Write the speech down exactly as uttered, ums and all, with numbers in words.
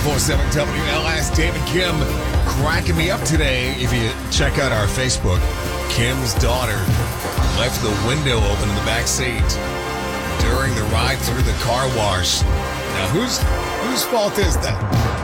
ninety-four point seven W L S. Dave and Kim cracking me up today. If you check out our Facebook, Kim's daughter left the window open in the back seat during the ride through the car wash. Now, whose whose fault is that?